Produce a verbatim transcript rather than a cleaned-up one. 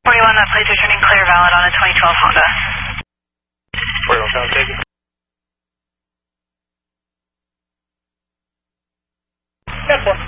forty-one, that plate's returning clear, valid on a twenty twelve Honda. forty-one, sound taken. ten four.